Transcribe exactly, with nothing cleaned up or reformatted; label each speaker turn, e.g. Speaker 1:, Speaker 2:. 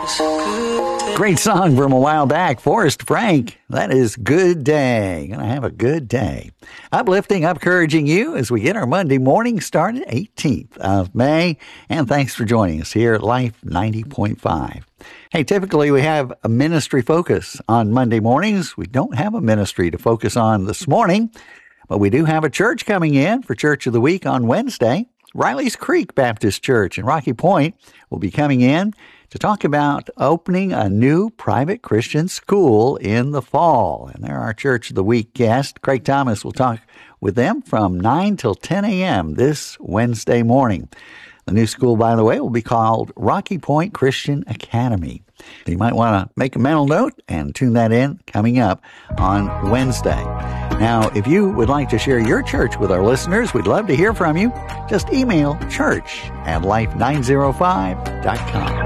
Speaker 1: Great song from a while back, Forrest Frank. That is Good Day. Gonna have a good day. Uplifting, encouraging you as we get our Monday morning started, eighteenth of May. And thanks for joining us here at Life ninety point five. Hey, typically we have a ministry focus on Monday mornings. We don't have a ministry to focus on this morning, but we do have a church coming in for Church of the Week on Wednesday. Riley's Creek Baptist Church in Rocky Point will be coming in to talk about opening a new private Christian school in the fall. And they're our Church of the Week guest. Craig Thomas will talk with them from nine till ten a.m. this Wednesday morning. The new school, by the way, will be called Rocky Point Christian Academy. You might want to make a mental note and tune that in coming up on Wednesday. Now, if you would like to share your church with our listeners, we'd love to hear from you. Just email church at life nine oh five dot com.